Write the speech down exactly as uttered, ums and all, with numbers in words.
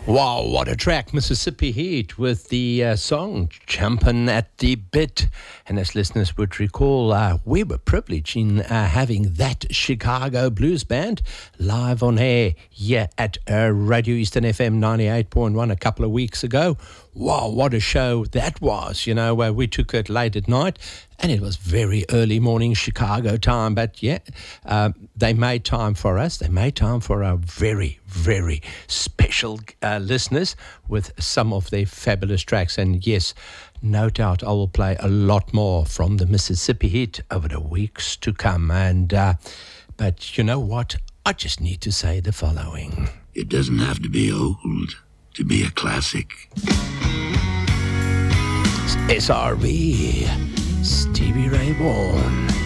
Wow, what a track. Mississippi Heat with the uh, song Jumpin' at the Bit. And as listeners would recall, uh, we were privileged in uh, having that Chicago blues band live on air here at uh, Radio Eastern F M ninety-eight point one a couple of weeks ago. Wow, what a show that was. You know, uh, we took it late at night and it was very early morning Chicago time. But yeah, uh, they made time for us. They made time for our very, very special uh, listeners with some of their fabulous tracks. And yes, no doubt I will play a lot more from the Mississippi Heat over the weeks to come. And uh, but you know what? I just need to say the following. It doesn't have to be old to be a classic. S R B, Stevie Ray Vaughan.